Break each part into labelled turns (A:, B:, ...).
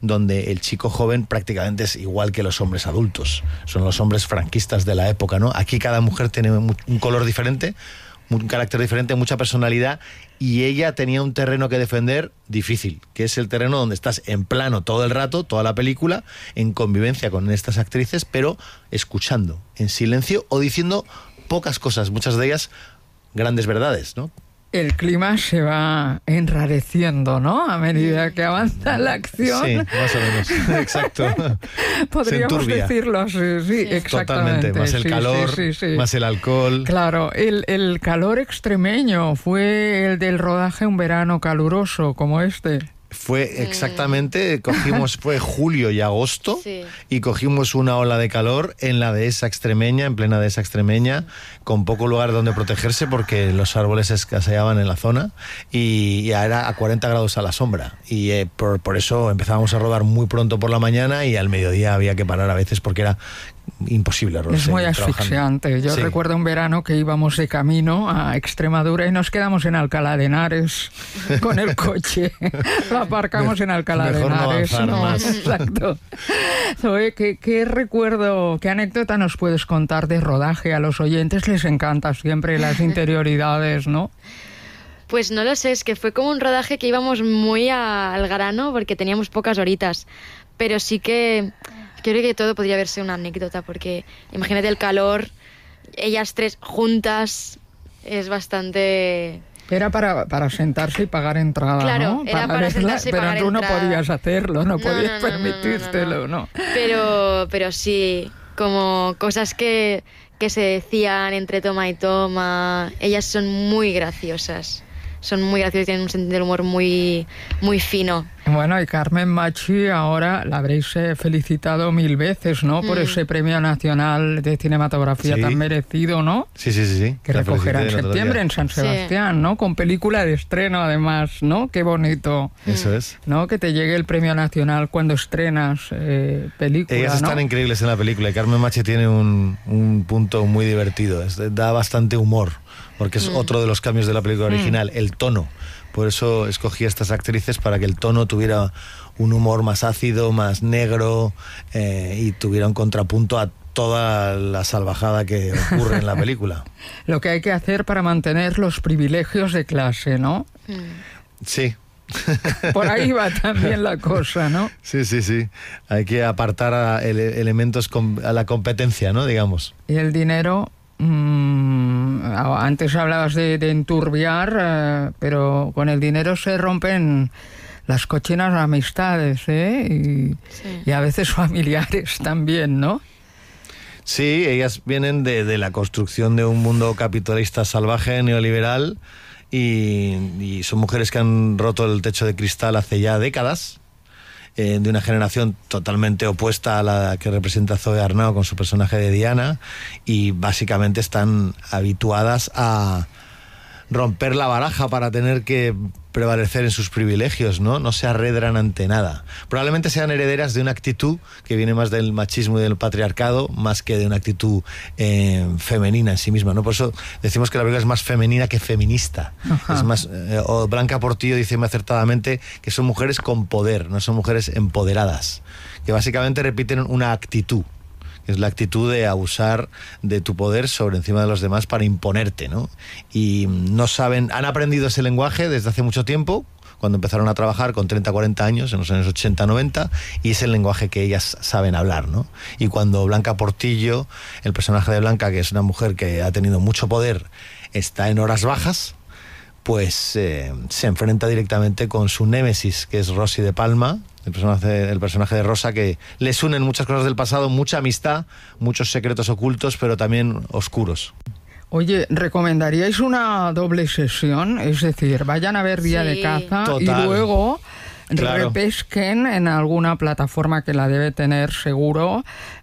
A: donde el chico joven prácticamente es igual que los hombres adultos. Son los hombres franquistas de la época, ¿no? Aquí cada mujer tiene un color diferente, un carácter diferente, mucha personalidad, y ella tenía un terreno que defender difícil, que es el terreno donde estás en plano todo el rato, toda la película, en convivencia con estas actrices, pero escuchando, en silencio o diciendo pocas cosas, muchas de ellas grandes verdades, ¿no?
B: El clima se va enrareciendo, ¿no? A medida que avanza la acción.
A: Sí, más o menos, exacto.
B: Podríamos decirlo así, sí, exactamente.
A: Totalmente, más el calor, más el alcohol.
B: Claro, el calor extremeño fue el del rodaje Un verano caluroso, como este.
A: Fue exactamente, fue julio y agosto, y cogimos una ola de calor en la dehesa extremeña, en plena dehesa extremeña, con poco lugar donde protegerse porque los árboles escaseaban en la zona, y era a 40 grados a la sombra. Y por eso empezábamos a rodar muy pronto por la mañana, y al mediodía había que parar a veces porque era imposible.
B: Es muy asfixiante. Yo recuerdo un verano que íbamos de camino a Extremadura y nos quedamos en Alcalá de Henares con el coche. Lo aparcamos en Alcalá de Henares.
A: No más.
B: Exacto. Oye, ¿qué recuerdo, qué anécdota nos puedes contar de rodaje? A los oyentes les encanta siempre las interioridades, ¿no?
C: Pues no lo sé, es que fue como un rodaje que íbamos muy al grano porque teníamos pocas horitas, pero sí que creo que todo podría verse una anécdota, porque imagínate el calor, ellas tres juntas, es bastante...
B: Era para sentarse y pagar entrada,
C: claro,
B: ¿no?
C: Era para sentarse y pagar
B: pero tú
C: entrada.
B: No podías hacerlo, no podías permitírtelo, ¿no?
C: Pero sí, como cosas que se decían entre toma y toma, ellas son muy graciosas. Son muy graciosos, tienen un sentido del humor muy, muy fino.
B: Bueno, y Carmen Machi ahora la habréis felicitado 1000 veces, ¿no? Por ese Premio Nacional de Cinematografía tan merecido, ¿no?
A: Sí.
B: Que recogerá en septiembre en San Sebastián, ¿no? Con película de estreno, además, ¿no? Qué bonito.
A: Eso es.
B: ¿No? Que te llegue el Premio Nacional cuando estrenas película,
A: Ellas están increíbles en la película, y Carmen Machi tiene un punto muy divertido. Da bastante humor, porque es otro de los cambios de la película original, el tono. Por eso escogí a estas actrices, para que el tono tuviera un humor más ácido, más negro, y tuviera un contrapunto a toda la salvajada que ocurre en la película.
B: Lo que hay que hacer para mantener los privilegios de clase, ¿no?
A: Sí.
B: Por ahí va también la cosa, ¿no?
A: Sí. Hay que apartar elementos a la competencia, ¿no? Digamos.
B: Y el dinero... antes hablabas de enturbiar, pero con el dinero se rompen las cochinas amistades, y a veces familiares también, ¿no?
A: Sí, ellas vienen de la construcción de un mundo capitalista salvaje, neoliberal, y son mujeres que han roto el techo de cristal hace ya décadas, de una generación totalmente opuesta a la que representa Zoe Arnau con su personaje de Diana, y básicamente están habituadas a romper la baraja para tener que prevalecer en sus privilegios, ¿no? No se arredran ante nada. Probablemente sean herederas de una actitud que viene más del machismo y del patriarcado, más que de una actitud femenina en sí misma, ¿no? Por eso decimos que la película es más femenina que feminista. Es más, Blanca Portillo dice muy acertadamente que son mujeres con poder, no son mujeres empoderadas, que básicamente repiten una actitud. Es la actitud de abusar de tu poder sobre encima de los demás para imponerte, ¿no? Y han aprendido ese lenguaje desde hace mucho tiempo, cuando empezaron a trabajar con 30, 40 años, en los años 80, 90, y es el lenguaje que ellas saben hablar, ¿no? Y cuando Blanca Portillo, el personaje de Blanca, que es una mujer que ha tenido mucho poder, está en horas bajas, pues se enfrenta directamente con su némesis, que es Rosy de Palma, el personaje de Rosa, que les unen muchas cosas del pasado, mucha amistad, muchos secretos ocultos, pero también oscuros.
B: Oye, ¿recomendaríais una doble sesión? Es decir, vayan a ver Día de Caza. Total. Y luego repesquen en alguna plataforma que la debe tener seguro,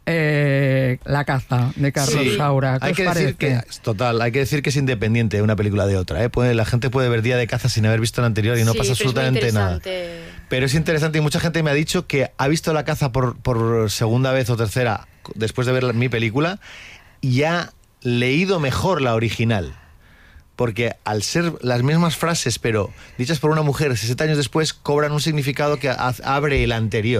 B: La Caza, de Carlos Saura. ¿Qué os parece?
A: Hay que decir que es independiente de una película de otra, la gente puede ver Día de Caza sin haber visto la anterior y no pasa absolutamente nada. Pero es interesante, y mucha gente me ha dicho que ha visto La Caza por segunda vez o tercera después de ver mi película, y ha leído mejor la original, porque al ser las mismas frases pero dichas por una mujer 60 años después, cobran un significado que abre el anterior.